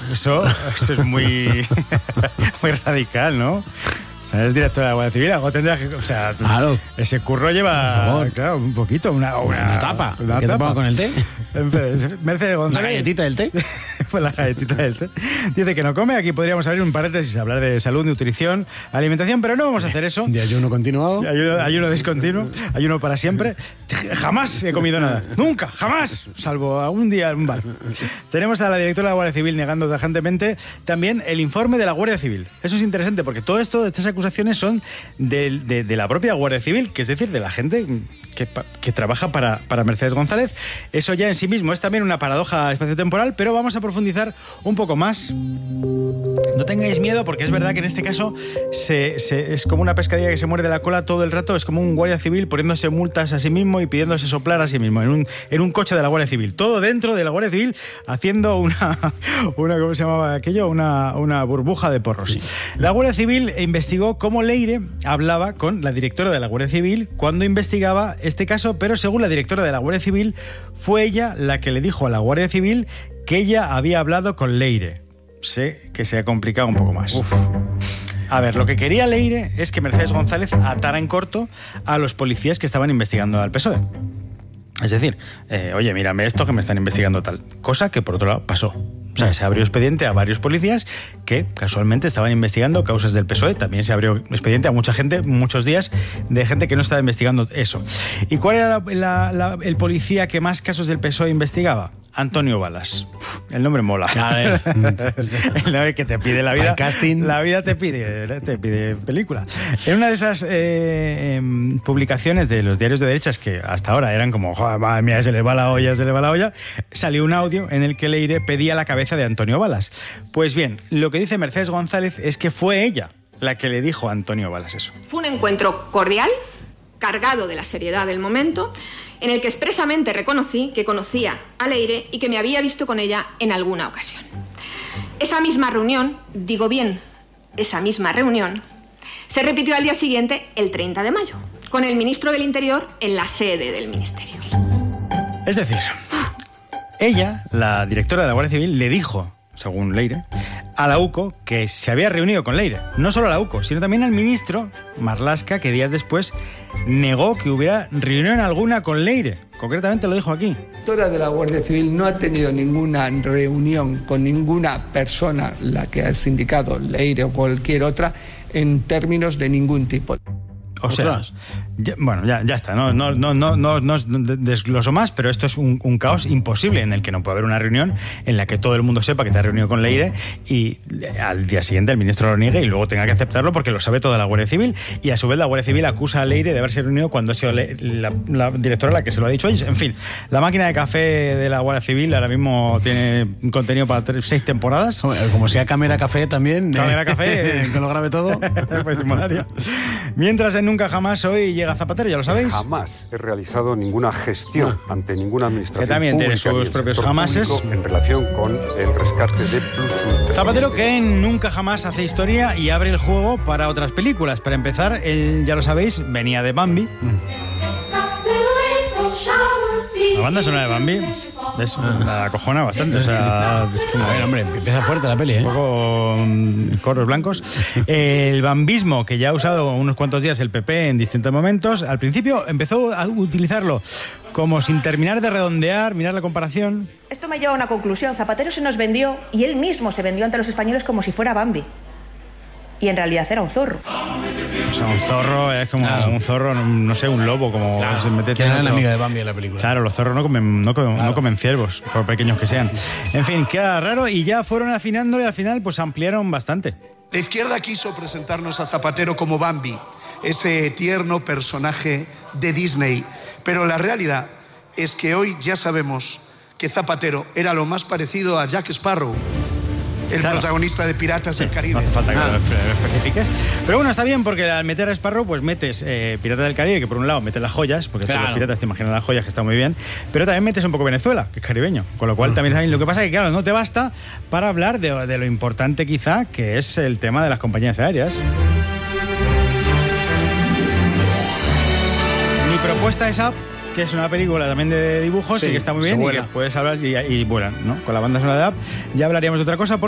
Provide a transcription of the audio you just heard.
eso es muy, muy radical, ¿no? O sea, eres directora de la Guardia Civil, algo tendrás que... O sea, claro. Ese curro lleva, claro, un poquito, una tapa. Una ¿Qué te tapa. pongo con el té? Mercedes González. ¿La galletita del té? Pues la galletita del té. Dice que no come. Aquí podríamos abrir un paréntesis, hablar de salud, nutrición, alimentación, pero no vamos a hacer eso. De ayuno continuado. Ayuno discontinuo, ayuno para siempre. Jamás he comido nada. Nunca, jamás. Salvo algún día en un bar. Tenemos a la directora de la Guardia Civil negando tajantemente también el informe de la Guardia Civil. Eso es interesante porque todo esto, estas acusaciones son de la propia Guardia Civil, que es decir, de la gente que trabaja para Mercedes González. Eso ya en sí mismo es también una paradoja espaciotemporal, pero vamos a profundizar un poco más. No tengáis miedo porque es verdad que en este caso es como una pescadilla que se muerde la cola todo el rato, es como un guardia civil poniéndose multas a sí mismo y pidiéndose soplar a sí mismo en un coche de la Guardia Civil. Todo dentro de la Guardia Civil haciendo una ¿cómo se llamaba aquello? Una burbuja de porros. Sí. La Guardia Civil investigó cómo Leire hablaba con la directora de la Guardia Civil cuando investigaba este caso, pero según la directora de la Guardia Civil, fue ella la que le dijo a la Guardia Civil que ella había hablado con Leire. Sé que se ha complicado un poco más. Uf. A ver, lo que quería Leire es que Mercedes González atara en corto a los policías que estaban investigando al PSOE. Es decir, oye, mírame esto que me están investigando tal. Cosa que por otro lado pasó. O sea, se abrió expediente a varios policías que casualmente estaban investigando causas del PSOE. También se abrió expediente a mucha gente, muchos días, de gente que no estaba investigando eso. ¿Y cuál era el policía que más casos del PSOE investigaba? Antonio Balas. El nombre mola. El nombre que te pide la vida. Casting. La vida te pide película. En una de esas publicaciones de los diarios de derechas que hasta ahora eran como, madre mía, se le va la olla, salió un audio en el que Leire pedía la cabeza de Antonio Balas. Pues bien, lo que dice Mercedes González es que fue ella la que le dijo a Antonio Balas eso. Fue un encuentro cordial, cargado de la seriedad del momento, en el que expresamente reconocí que conocía a Leire y que me había visto con ella en alguna ocasión. Esa misma reunión, se repitió al día siguiente, el 30 de mayo, con el ministro del Interior en la sede del ministerio. Es decir, ella, la directora de la Guardia Civil, le dijo, según Leire, a la UCO que se había reunido con Leire. No solo a la UCO, sino también al ministro Marlaska, que días después negó que hubiera reunión alguna con Leire. Concretamente lo dijo aquí. La directora de la Guardia Civil no ha tenido ninguna reunión con ninguna persona, la que has indicado, Leire o cualquier otra, en términos de ningún tipo. O sea, ya está, no desgloso más, pero esto es un caos imposible en el que no puede haber una reunión en la que todo el mundo sepa que te has reunido con Leire y al día siguiente el ministro lo niegue y luego tenga que aceptarlo porque lo sabe toda la Guardia Civil y a su vez la Guardia Civil acusa a Leire de haberse reunido cuando ha sido la directora la que se lo ha dicho. En fin, la máquina de café de la Guardia Civil ahora mismo tiene contenido para 6 temporadas. Como sea Cámara Café también. Cámara Café. Que lo grabe todo. Pues molaría. Mientras en Nunca Jamás hoy llega Zapatero, ya lo sabéis. Jamás he realizado ninguna gestión ante ninguna administración que también pública tiene sus propios jamases en relación con el rescate de Plus Ultra. Zapatero que en Nunca Jamás hace historia y abre el juego para otras películas. Para empezar, él, ya lo sabéis, venía de Bambi. La banda sonora de Bambi la acojona bastante. O sea, es como, hombre, empieza fuerte la peli, un poco coros blancos. El bambismo, que ya ha usado unos cuantos días el PP en distintos momentos, al principio empezó a utilizarlo como sin terminar de redondear, mirar la comparación. Esto me lleva a una conclusión. Zapatero se nos vendió y él mismo se vendió ante los españoles como si fuera Bambi. Y en realidad era un zorro. O sea, un zorro es como un zorro, no sé, un lobo, como se mete. Que era la amiga de Bambi en la película. Claro, los zorros no comen ciervos, por pequeños que sean. En fin, queda raro y ya fueron afinándolo y al final pues ampliaron bastante. La izquierda quiso presentarnos a Zapatero como Bambi, ese tierno personaje de Disney. Pero la realidad es que hoy ya sabemos que Zapatero era lo más parecido a Jack Sparrow, el protagonista de Piratas del Caribe. No hace falta que lo especifiques. Pero bueno, está bien porque al meter a Sparrow pues metes Piratas del Caribe, que por un lado metes las joyas, porque todos los piratas te imaginan las joyas, que está muy bien, pero también metes un poco Venezuela, que es caribeño, con lo cual también sabéis. Lo que pasa es que claro, no te basta para hablar de lo importante quizá que es el tema de las compañías aéreas. Mi propuesta es Up, que es una película también de dibujos y que está muy bien y que puedes hablar y vuelan, ¿no? Con la banda sonora de Up ya hablaríamos de otra cosa.